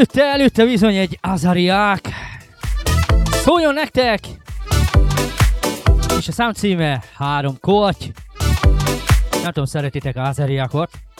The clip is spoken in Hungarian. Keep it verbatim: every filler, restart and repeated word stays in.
előtte, előtte bizony egy Azariák. Szóljon nektek! És a szám címe Három korty. Nem tudom, szeretitek Azariákot?